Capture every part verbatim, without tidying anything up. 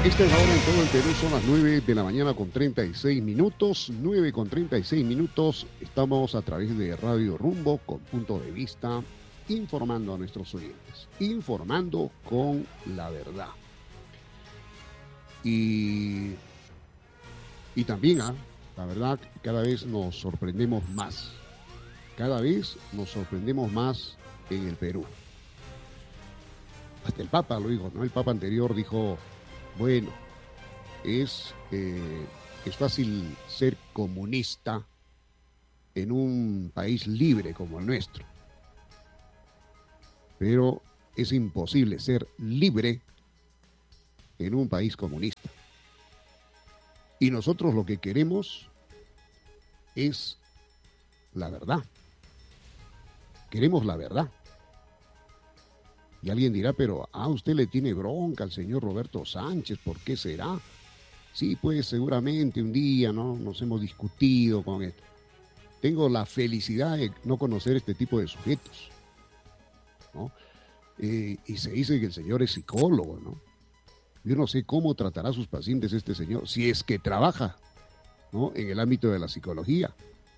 Esta es la hora en todo el Perú, son las nueve de la mañana con treinta y seis minutos, nueve con treinta y seis minutos, estamos a través de Radio Rumbo con Punto de Vista, informando a nuestros oyentes, informando con la verdad. Y, y también, ¿ah? la verdad, cada vez nos sorprendemos más, cada vez nos sorprendemos más en el Perú. Hasta el Papa lo dijo, ¿no? El Papa anterior dijo, bueno, es, eh, es fácil ser comunista en un país libre como el nuestro, pero es imposible ser libre en un país comunista. Y nosotros lo que queremos es la verdad. Queremos la verdad. Y alguien dirá, pero a usted le tiene bronca al señor Roberto Sánchez, ¿por qué será? Sí, pues seguramente un día, ¿no? Nos hemos discutido con esto. Tengo la felicidad de no conocer este tipo de sujetos, ¿no? Eh, y se dice que el señor es psicólogo, ¿no? Yo no sé cómo tratará a sus pacientes este señor, si es que trabaja, ¿no? en el ámbito de la psicología.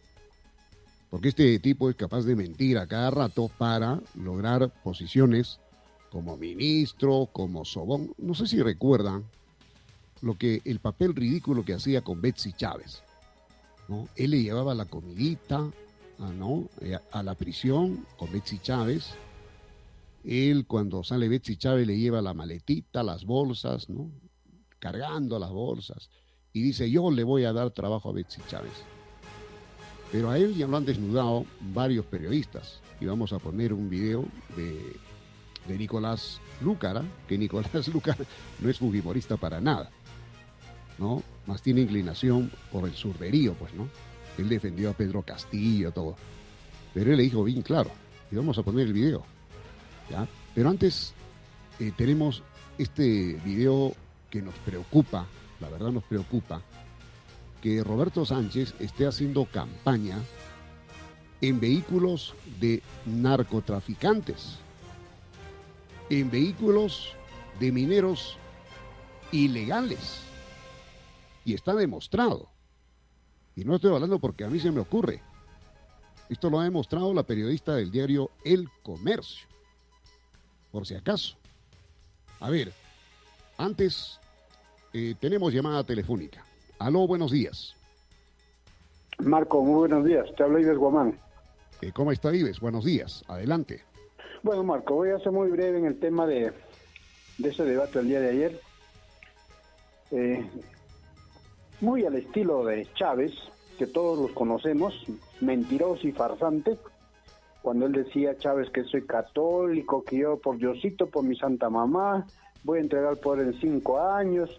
Porque este tipo es capaz de mentir a cada rato para lograr posiciones como ministro, como sobón. No sé si recuerdan lo que el papel ridículo que hacía con Betsy Chávez, ¿no? Él le llevaba la comidita, ¿no? a la prisión con Betsy Chávez. Él, cuando sale Betsy Chávez, le lleva la maletita, las bolsas, ¿no? cargando las bolsas, y dice, yo le voy a dar trabajo a Betsy Chávez. Pero a él ya lo han desnudado varios periodistas, y vamos a poner un video de, de Nicolás Lúcara, que Nicolás Lúcara no es fujimorista para nada, ¿no? Más tiene inclinación por el surderío, pues, ¿no? Él defendió a Pedro Castillo, todo. Pero él le dijo bien claro, y vamos a poner el video, ¿ya? Pero antes eh, tenemos este video que nos preocupa, la verdad nos preocupa, que Roberto Sánchez esté haciendo campaña en vehículos de narcotraficantes, en vehículos de mineros ilegales. Y está demostrado. Y no estoy hablando porque a mí se me ocurre. Esto lo ha demostrado la periodista del diario El Comercio. Por si acaso. A ver, antes eh, tenemos llamada telefónica. Aló, buenos días. Marco, muy buenos días. Te habla Ives Guamán. Eh, ¿Cómo está Ives? Buenos días. Adelante. Bueno, Marco, voy a ser muy breve en el tema de, de ese debate del día de ayer. Eh, muy al estilo de Chávez, que todos los conocemos, mentiroso y farsante, cuando él decía, Chávez, que soy católico, que yo por Diosito, por mi santa mamá, voy a entregar el poder en cinco años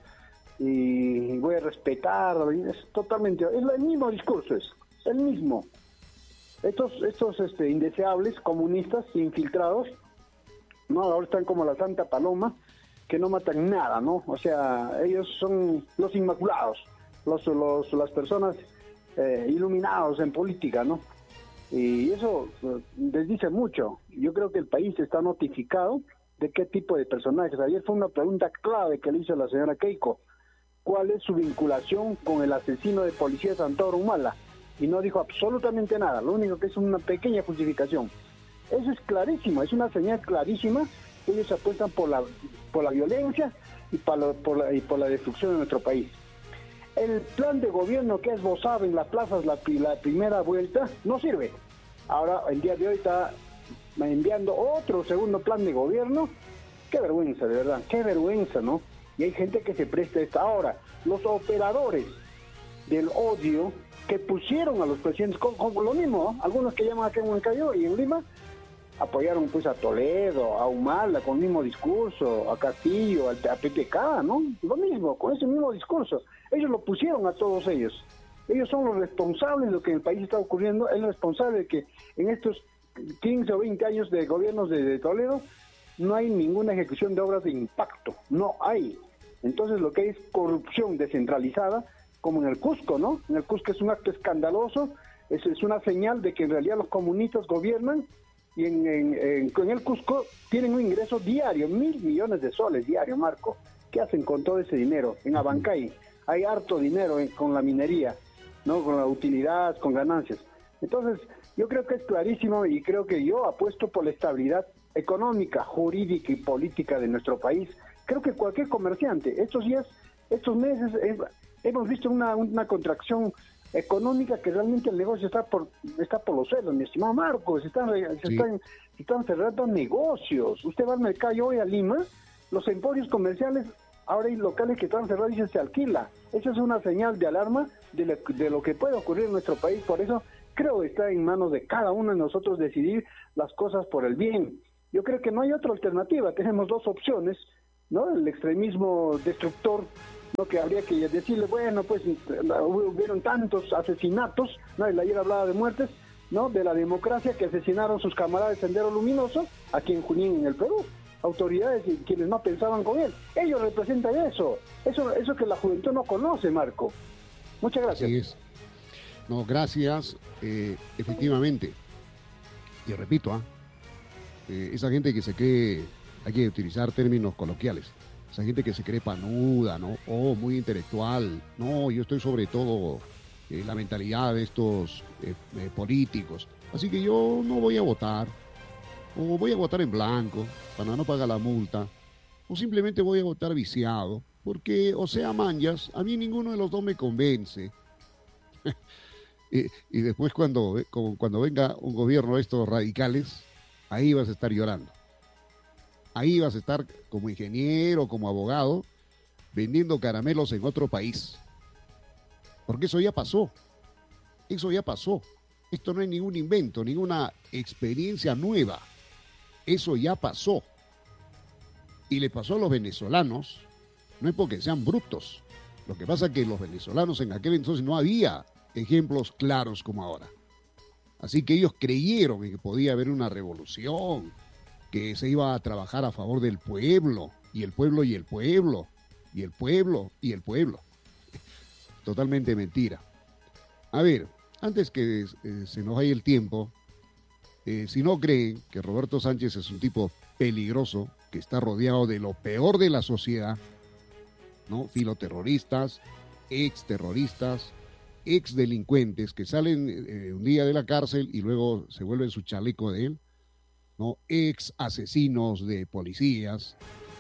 y voy a respetar, es totalmente, es el mismo discurso, es el mismo. Estos, estos este, indeseables comunistas infiltrados, no, ahora están como la Santa Paloma, que no matan nada, ¿no? O sea, ellos son los inmaculados, los, los las personas eh, iluminados en política, ¿no? Y eso eh, les dice mucho. Yo creo que el país está notificado de qué tipo de personajes. Ayer fue una pregunta clave que le hizo la señora Keiko. ¿Cuál es su vinculación con el asesino de policía Santoro Humala? Y no dijo absolutamente nada, lo único que es una pequeña justificación. Eso es clarísimo, es una señal clarísima que ellos apuestan por la por la violencia y por la, por la, y por la destrucción de nuestro país. El plan de gobierno que esbozaba en las plazas la, la primera vuelta no sirve. Ahora, el día de hoy está enviando otro segundo plan de gobierno. Qué vergüenza, de verdad, qué vergüenza, ¿no? Y hay gente que se presta a esta hora. Los operadores del odio que pusieron a los presidentes, con, con lo mismo, ¿no? Algunos que llaman acá en Huancayo y en Lima, apoyaron pues a Toledo, a Humala con el mismo discurso, a Castillo, a P P K, ¿no? Lo mismo, con ese mismo discurso. Ellos lo pusieron a todos ellos. Ellos son los responsables de lo que en el país está ocurriendo. Es el responsable de que en estos quince o veinte años de gobiernos de, de Toledo no hay ninguna ejecución de obras de impacto. No hay. Entonces lo que hay es corrupción descentralizada, como en el Cusco, ¿no? En el Cusco es un acto escandaloso, es, es una señal de que en realidad los comunistas gobiernan y en, en, en, en el Cusco tienen un ingreso diario, mil millones de soles diario, Marco. ¿Qué hacen con todo ese dinero? En Abancay hay harto dinero en, con la minería, ¿no? Con la utilidad, con ganancias. Entonces, yo creo que es clarísimo y creo que yo apuesto por la estabilidad económica, jurídica y política de nuestro país. Creo que cualquier comerciante, estos días, estos meses, eh, hemos visto una, una contracción económica que realmente el negocio está por está por los suelos, mi estimado Marco. Se están, se Sí. están, se están cerrando negocios. Usted va al mercado hoy a Lima, los emporios comerciales, ahora hay locales que están cerrados y se alquila. Esa es una señal de alarma de lo, de lo que puede ocurrir en nuestro país. Por eso creo que está en manos de cada uno de nosotros decidir las cosas por el bien. Yo creo que no hay otra alternativa. Tenemos dos opciones, ¿no? El extremismo destructor, ¿no? Que habría que decirle, bueno, pues hubieron tantos asesinatos, ¿no? El ayer hablaba de muertes, ¿no? De la democracia, que asesinaron sus camaradas de Sendero Luminoso aquí en Junín, en el Perú. Autoridades y quienes no pensaban con él. Ellos representan eso. Eso eso que la juventud no conoce, Marco. Muchas gracias. Así es. No, gracias. Eh, efectivamente. Y repito, ¿ah? Eh, esa gente que se cree, hay que utilizar términos coloquiales, esa gente que se cree panuda, ¿no? Oh, muy intelectual. No, yo estoy sobre todo eh, la mentalidad de estos eh, eh, políticos. Así que yo no voy a votar. O voy a votar en blanco para no pagar la multa, o simplemente voy a votar viciado, porque, o sea, manjas, a mí ninguno de los dos me convence. y, y después cuando, cuando venga un gobierno de estos radicales, ahí vas a estar llorando. Ahí vas a estar como ingeniero, como abogado, vendiendo caramelos en otro país. Porque eso ya pasó. Eso ya pasó. Esto no es ningún invento, ninguna experiencia nueva. Eso ya pasó. Y le pasó a los venezolanos, no es porque sean brutos. Lo que pasa es que los venezolanos en aquel entonces no había ejemplos claros como ahora. Así que ellos creyeron en que podía haber una revolución, que se iba a trabajar a favor del pueblo, y el pueblo y el pueblo, y el pueblo y el pueblo. Totalmente mentira. A ver, antes que eh, se nos vaya el tiempo, eh, si no creen que Roberto Sánchez es un tipo peligroso, que está rodeado de lo peor de la sociedad, ¿no? Filoterroristas, exterroristas, exdelincuentes que salen eh, un día de la cárcel y luego se vuelven su chaleco de él, ¿no? Ex asesinos de policías,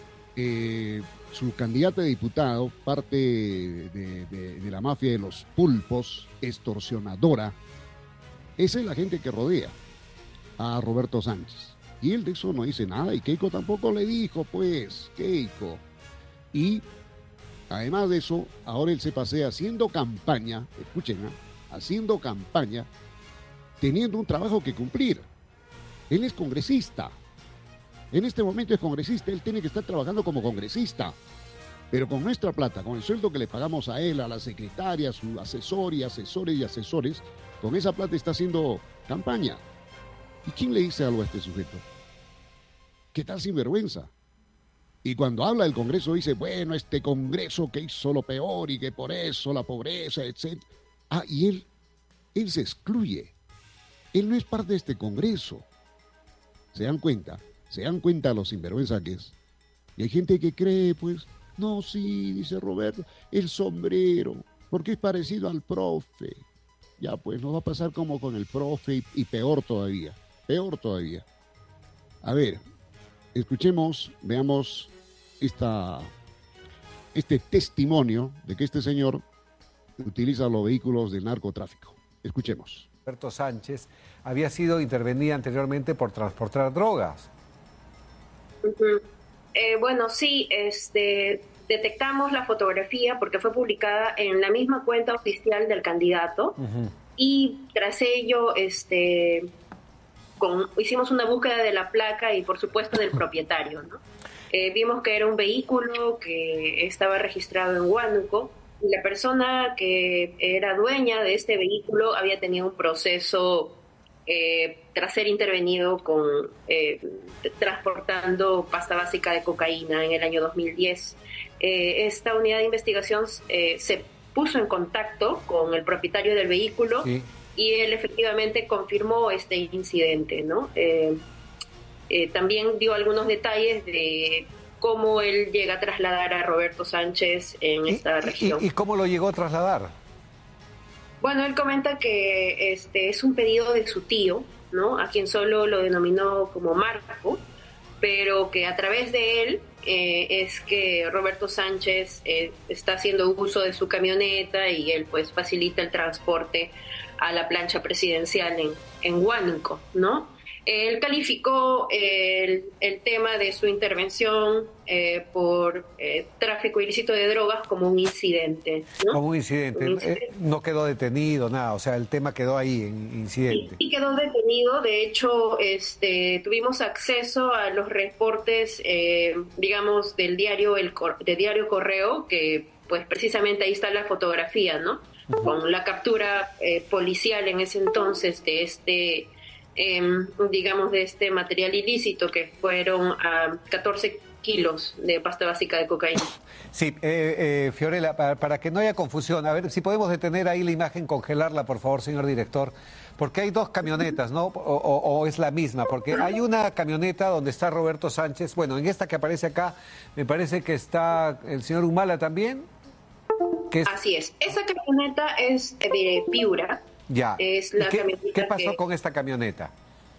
eh, su candidato a diputado, parte de, de, de la mafia de los pulpos, extorsionadora. Esa es la gente que rodea a Roberto Sánchez. Y él de eso no dice nada, y Keiko tampoco le dijo, pues, Keiko. Y además de eso, ahora él se pasea haciendo campaña, escuchen, ¿eh? haciendo campaña, teniendo un trabajo que cumplir. Él es congresista. En este momento es congresista, él tiene que estar trabajando como congresista. Pero con nuestra plata, con el sueldo que le pagamos a él, a la secretaria, a su asesor y asesores y asesores, con esa plata está haciendo campaña. ¿Y quién le dice algo a este sujeto? ¿Qué tal sinvergüenza? Y cuando habla del Congreso dice, bueno, este Congreso que hizo lo peor y que por eso la pobreza, etcétera. Ah, y él, él se excluye. Él no es parte de este Congreso. ¿Se dan cuenta? ¿Se dan cuenta los sinvergüenza que es? Y hay gente que cree, pues, no, sí, dice Roberto, el sombrero, porque es parecido al profe. Ya, pues, nos va a pasar como con el profe y, y peor todavía, peor todavía. A ver, escuchemos, veamos esta, este testimonio de que este señor utiliza los vehículos del narcotráfico. Escuchemos. Roberto Sánchez había sido intervenida anteriormente por transportar drogas. Uh-huh. Eh, bueno, sí, este, detectamos la fotografía porque fue publicada en la misma cuenta oficial del candidato. Uh-huh. Y tras ello, este, con, hicimos una búsqueda de la placa y por supuesto del propietario, ¿no? Eh, vimos que era un vehículo que estaba registrado en Huánuco y la persona que era dueña de este vehículo había tenido un proceso eh, tras ser intervenido con eh, transportando pasta básica de cocaína en el año dos mil diez. Eh, esta unidad de investigación eh, se puso en contacto con el propietario del vehículo. Sí. y él efectivamente confirmó este incidente, ¿no? Eh, eh, también dio algunos detalles de cómo él llega a trasladar a Roberto Sánchez en esta ¿Y, región. Y, ¿Y cómo lo llegó a trasladar? Bueno, él comenta que este es un pedido de su tío, ¿no? A quien solo lo denominó como Marco, pero que a través de él eh, es que Roberto Sánchez eh, está haciendo uso de su camioneta y él pues facilita el transporte a la plancha presidencial en, en Huánuco, ¿no? Él calificó el, el tema de su intervención eh, por eh, tráfico ilícito de drogas como un incidente, ¿no? Como un incidente. Un incidente. Eh, no quedó detenido, nada. O sea, el tema quedó ahí en incidente. Sí, y quedó detenido. De hecho, este, tuvimos acceso a los reportes, eh, digamos, del diario el de diario Correo, que pues precisamente ahí está la fotografía, ¿no? Uh-huh. Con la captura eh, policial en ese entonces de este... Eh, digamos, de este material ilícito, que fueron a catorce kilos de pasta básica de cocaína. Sí, eh, eh, Fiorella, para, para que no haya confusión, a ver si podemos detener ahí la imagen, congelarla, por favor, señor director, porque hay dos camionetas, ¿no? O, o, o es la misma, porque hay una camioneta donde está Roberto Sánchez, bueno, en esta que aparece acá, me parece que está el señor Humala también. Que es... Así es, esa camioneta es de Piura. Ya. Es la ¿Qué, ¿Qué pasó que, con esta camioneta?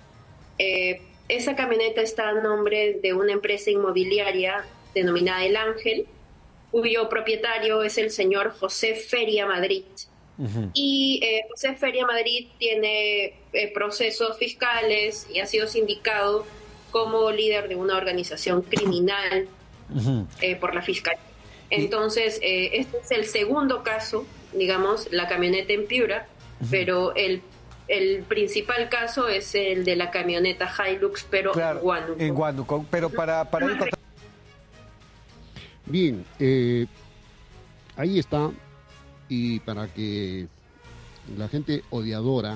Eh, esa camioneta está a nombre de una empresa inmobiliaria denominada El Ángel, cuyo propietario es el señor José Feria Madrid. Uh-huh. Y eh, José Feria Madrid tiene eh, procesos fiscales y ha sido sindicado como líder de una organización criminal uh-huh. eh, por la fiscalía. Entonces, eh, este es el segundo caso, digamos, la camioneta en Piura, pero el, el principal caso es el de la camioneta Hilux, pero claro, en Huánuco. En Huánuco, pero para, para ir contra... Bien, eh, ahí está, y para que la gente odiadora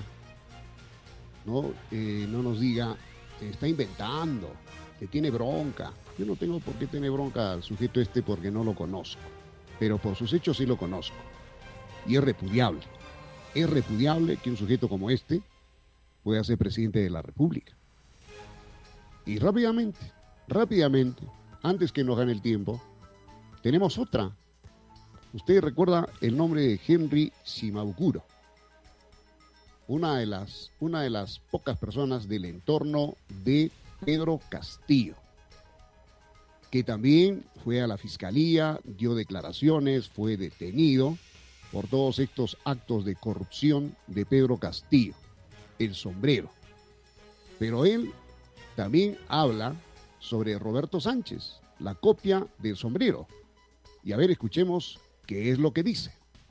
no, eh, no nos diga que está inventando, que tiene bronca. Yo no tengo por qué tener bronca al sujeto este porque no lo conozco, pero por sus hechos sí lo conozco, y es repudiable. Es repudiable que un sujeto como este pueda ser presidente de la República. Y rápidamente, rápidamente, antes que nos gane el tiempo, tenemos otra. Usted recuerda el nombre de Henry Shimabukuro, una de las, una de las pocas personas del entorno de Pedro Castillo, que también fue a la fiscalía, dio declaraciones, fue detenido por todos estos actos de corrupción de Pedro Castillo, el sombrero. Pero él también habla sobre Roberto Sánchez, la copia del sombrero. Y a ver, escuchemos qué es lo que dice.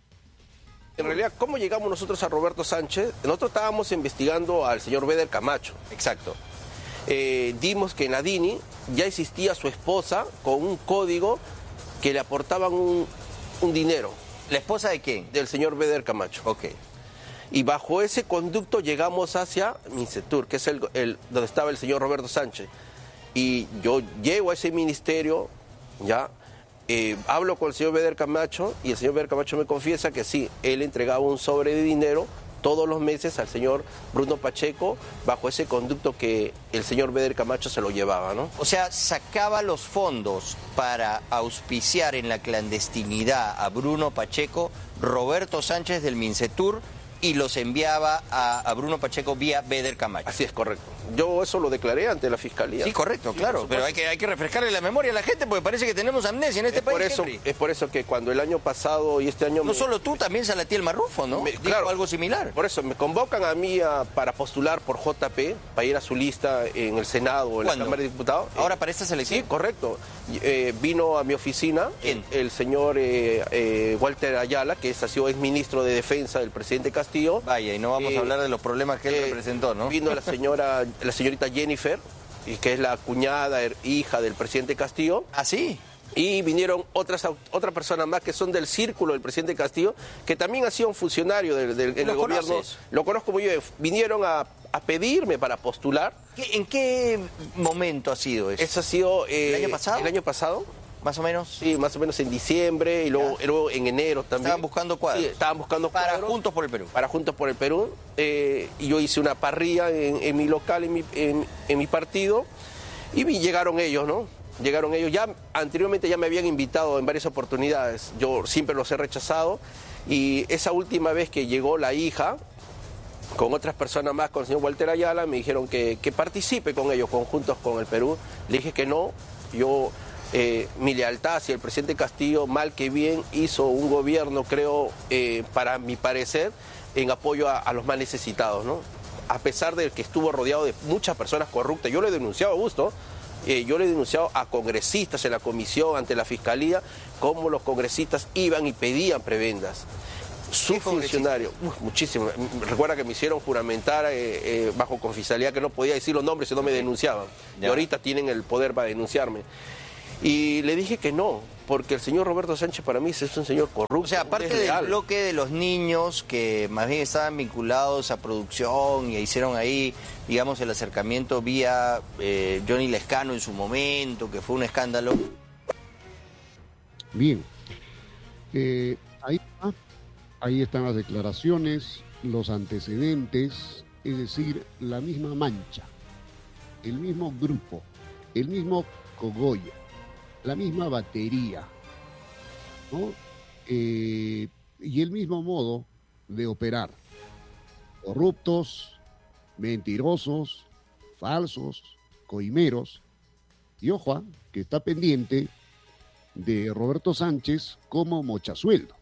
En realidad, ¿cómo llegamos nosotros a Roberto Sánchez? Nosotros estábamos investigando al señor Beder Camacho. Exacto. Eh, dimos que en la D I N I ya existía su esposa con un código que le aportaban un, un dinero. ¿La esposa de quién? Del señor Beder Camacho. Ok. Y bajo ese conducto llegamos hacia Mincetur, que es el, el donde estaba el señor Roberto Sánchez. Y yo llego a ese ministerio, ya, eh, hablo con el señor Beder Camacho, y el señor Beder Camacho me confiesa que sí, él entregaba un sobre de dinero todos los meses al señor Bruno Pacheco, bajo ese conducto que el señor Beder Camacho se lo llevaba, ¿no? O sea, sacaba los fondos para auspiciar en la clandestinidad a Bruno Pacheco, Roberto Sánchez del Mincetur, y los enviaba a, a Bruno Pacheco vía Beder Camacho. Así es, correcto. Yo eso lo declaré ante la fiscalía. Sí, correcto, sí, claro, pero hay que, hay que refrescarle la memoria a la gente porque parece que tenemos amnesia en este es país, por eso, Henry. Es por eso que cuando el año pasado y este año... No me... solo tú, también Salatiel Marrufo, ¿no? Me, Dijo claro, algo similar. Por eso, me convocan a mí a, para postular por J P, para ir a su lista en el Senado o en ¿Cuándo? la Cámara de Diputados. ¿Ahora eh, para esta selección? Sí, correcto. Eh, vino a mi oficina ¿Quién? el, el señor eh, eh, Walter Ayala, que es, ha sido exministro de Defensa del presidente Castillo. Vaya, y no vamos Eh, a hablar de los problemas que él eh, representó, ¿no? Vino la señora, la señorita Jennifer, y que es la cuñada, hija del presidente Castillo. ¿Ah, sí? Y vinieron otras otras personas más que son del círculo del presidente Castillo, que también ha sido un funcionario del, del en el gobierno. Conoces? Lo conozco muy bien. Vinieron a, a pedirme para postular. ¿En qué momento ha sido eso? Eso ha sido... Eh, ¿El año pasado? El año pasado. más o menos. Sí, más o menos en diciembre y luego, y luego en enero también. Estaban buscando cuadros. Sí, estaban buscando para cuadros. Juntos por el Perú. Para Juntos por el Perú. Eh, y yo hice una parrilla en, en mi local, en mi, en, en mi partido, y vi, llegaron ellos, ¿no? Llegaron ellos. Ya anteriormente ya me habían invitado en varias oportunidades. Yo siempre los he rechazado. Y esa última vez que llegó la hija, con otras personas más, con el señor Walter Ayala, me dijeron que, que participe con ellos, con Juntos con el Perú. Le dije que no. Yo... Eh, mi lealtad hacia el presidente Castillo, mal que bien, hizo un gobierno, creo, eh, para mi parecer, en apoyo a, a los más necesitados, ¿no? A pesar de que estuvo rodeado de muchas personas corruptas. Yo lo he denunciado, Augusto, eh, yo lo he denunciado a congresistas en la comisión, ante la fiscalía, cómo los congresistas iban y pedían prebendas. Su funcionario, uf, muchísimo. Recuerda que me hicieron juramentar eh, eh, bajo confidencialidad que no podía decir los nombres si no me denunciaban. Ya. Y ahorita tienen el poder para denunciarme. Y le dije que no, porque el señor Roberto Sánchez para mí es un señor corrupto. O sea, aparte del bloque de los niños que más bien estaban vinculados a producción y hicieron ahí, digamos, el acercamiento vía eh, Johnny Lescano en su momento, que fue un escándalo. Bien, eh, ahí, ahí están las declaraciones, los antecedentes, es decir, la misma mancha, el mismo grupo, el mismo cogollo, la misma batería, ¿no? Eh, y el mismo modo de operar. Corruptos, mentirosos, falsos, coimeros. Y ojo, que está pendiente de Roberto Sánchez como mochasueldo,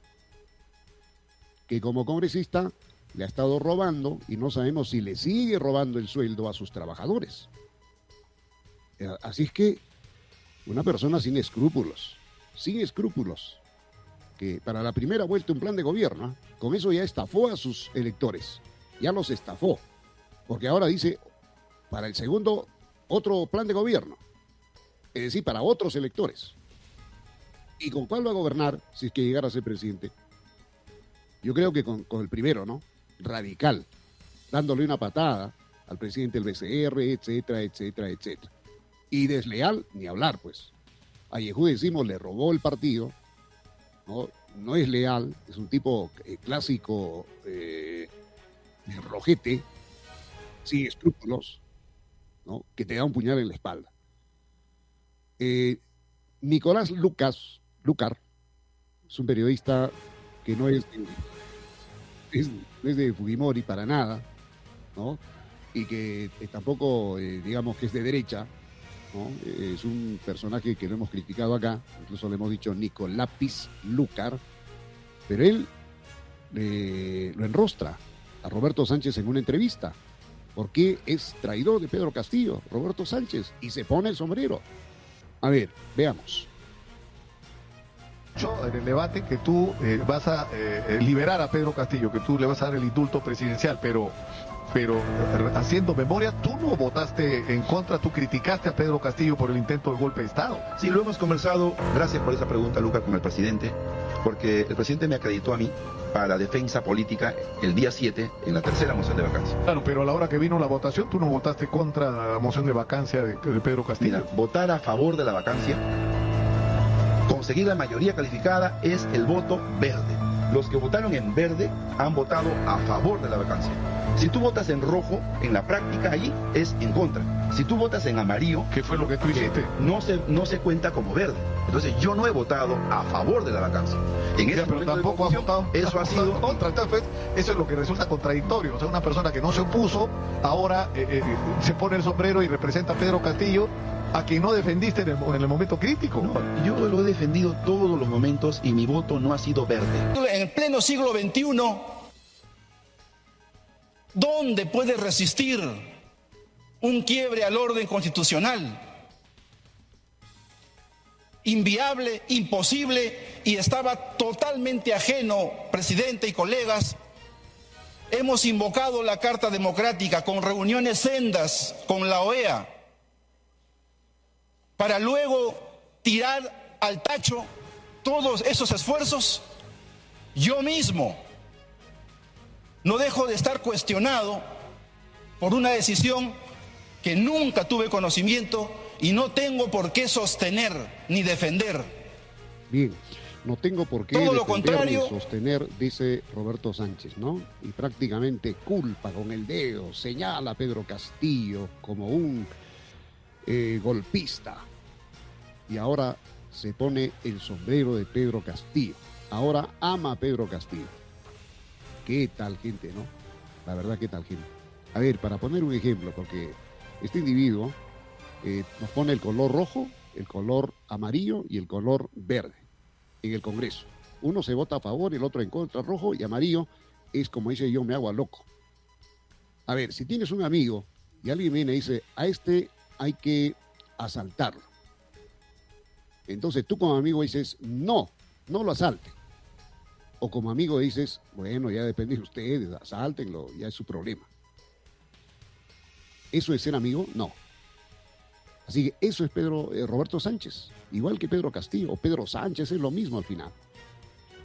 que como congresista le ha estado robando y no sabemos si le sigue robando el sueldo a sus trabajadores. Así es que una persona sin escrúpulos, sin escrúpulos, que para la primera vuelta un plan de gobierno, con eso ya estafó a sus electores, ya los estafó, porque ahora dice, para el segundo, otro plan de gobierno, es decir, para otros electores. ¿Y con cuál va a gobernar si es que llegara a ser presidente? Yo creo que con, con el primero, ¿no? Radical, dándole una patada al presidente del B C R, etcétera, etcétera, etcétera. Y desleal, ni hablar, pues. A Yejú decimos, le robó el partido, ¿no? No es leal, es un tipo eh, clásico eh, de rojete, sin escrúpulos, ¿no? Que te da un puñal en la espalda. Eh, Nicolás Lucas, Lucar, es un periodista que no es de, es, no es de Fujimori para nada, ¿no? Y que eh, tampoco, eh, digamos, que es de derecha, ¿no? Es un personaje que lo hemos criticado acá, incluso le hemos dicho Nicolapis Lucar, pero él eh, lo enrostra a Roberto Sánchez en una entrevista, porque es traidor de Pedro Castillo, Roberto Sánchez, y se pone el sombrero. A ver, veamos. En el debate que tú eh, vas a eh, liberar a Pedro Castillo, que tú le vas a dar el indulto presidencial, pero... pero haciendo memoria, tú no votaste en contra, tú criticaste a Pedro Castillo por el intento de golpe de Estado. Sí, lo hemos conversado, gracias por esa pregunta, Luca, con el presidente, porque el presidente me acreditó a mí para la defensa política el día siete en la tercera moción de vacancia. Claro, pero a la hora que vino la votación, tú no votaste contra la moción de vacancia de, de Pedro Castillo. Mira, votar a favor de la vacancia, conseguir la mayoría calificada, es el voto verde. Los que votaron en verde han votado a favor de la vacancia. Si tú votas en rojo, en la práctica allí es en contra. Si tú votas en amarillo, ¿qué fue lo que tú hiciste? No se, no se cuenta como verde. Entonces yo no he votado a favor de la vacancia. En ya, pero tampoco has votado. Eso ha sido contra. Entonces, eso es lo que resulta contradictorio. O sea, una persona que no se opuso, ahora eh, eh, se pone el sombrero y representa a Pedro Castillo, a quien no defendiste en el, en el momento crítico. No, yo lo he defendido todos los momentos y mi voto no ha sido verde. En el pleno siglo veintiuno, ¿dónde puede resistir un quiebre al orden constitucional? Inviable, imposible, y estaba totalmente ajeno, presidente y colegas. Hemos invocado la Carta Democrática con reuniones sendas con la O E A para luego tirar al tacho todos esos esfuerzos. Yo mismo no dejo de estar cuestionado por una decisión que nunca tuve conocimiento y no tengo por qué sostener ni defender. Bien, no tengo por qué Todo lo defender contrario, ni sostener, dice Roberto Sánchez, ¿no? Y prácticamente culpa con el dedo, señala a Pedro Castillo como un eh, golpista. Y ahora se pone el sombrero de Pedro Castillo. Ahora ama a Pedro Castillo. ¿Qué tal gente, no? La verdad, ¿qué tal gente? A ver, para poner un ejemplo, porque este individuo eh, nos pone el color rojo, el color amarillo y el color verde en el Congreso. Uno se vota a favor, el otro en contra, rojo y amarillo es como dice yo me hago a loco. A ver, si tienes un amigo y alguien viene y dice, a este hay que asaltarlo. Entonces tú como amigo dices, no, no lo asalte. O como amigo dices, bueno, ya depende de ustedes, asáltenlo, ya es su problema. ¿Eso es ser amigo? No. Así que eso es Pedro, eh, Roberto Sánchez, igual que Pedro Castillo, o Pedro Sánchez, es lo mismo al final.